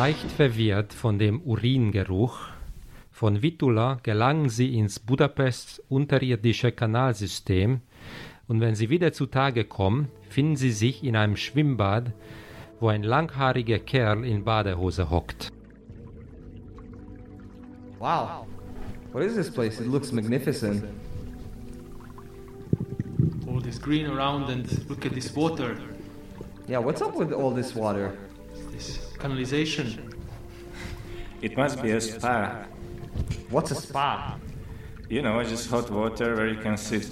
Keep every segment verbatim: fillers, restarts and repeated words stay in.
Leicht verwirrt von dem Uringeruch von Vitula gelangen sie ins Budapests unterirdische Kanalsystem und wenn sie wieder zutage kommen, finden sie sich in einem Schwimmbad, wo ein langhaariger Kerl in Badehose hockt. Wow. What is this place? It looks magnificent. All this green around and look at this water. Yeah, what's up with all this water? This canalization. It must be a spa. What's a spa? You know, just hot water where you can sit.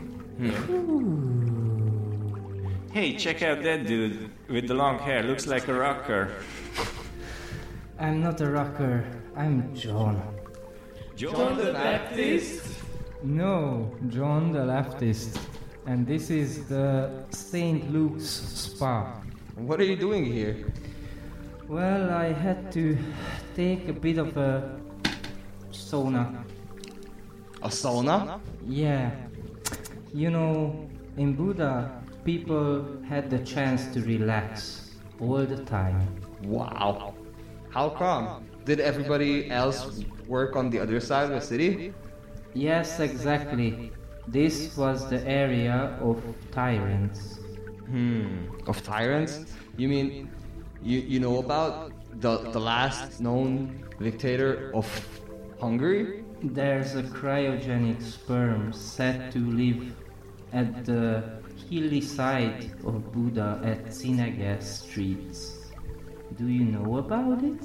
Hey, check out that dude with the long hair. Looks like a rocker. I'm not a rocker. I'm John. John the Baptist? No, John the leftist. And this is the Saint Luke's Spa. What are you doing here? Well, I had to take a bit of a sauna. A sauna? Yeah. You know, in Buddha, people had the chance to relax all the time. Wow. How come? Did everybody else work on the other side of the city? Yes, exactly. This was the area of tyrants. Hmm. Of tyrants? You mean you you know about the the last known dictator of Hungary? There's a cryogenic sperm said to live at the hilly side of Buddha at Sinagas streets. Do you know about it?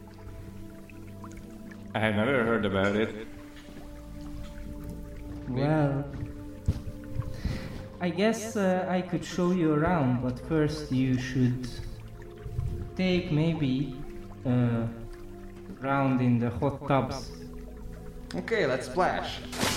I have never heard about it. Well, I guess uh, I could show you around, but first you should take maybe a round in the hot tubs. Okay, let's splash.